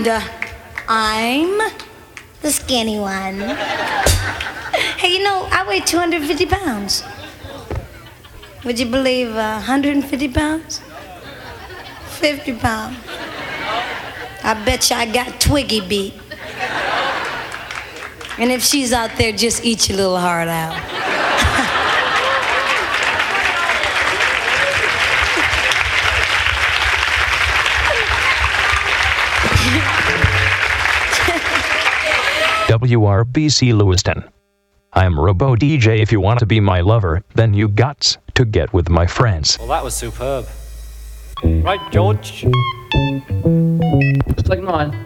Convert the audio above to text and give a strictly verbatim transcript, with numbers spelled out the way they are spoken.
And uh, I'm the skinny one. Hey, you know, I weigh two hundred fifty pounds. Would you believe uh, one hundred fifty pounds? fifty pounds. I bet you I got Twiggy beat. And if she's out there, just eat your little heart out. W R B C Lewiston. I'm Robo D J. If you want to be my lover, then you got to get with my friends. Well, that was superb. Right, George. Just like mine.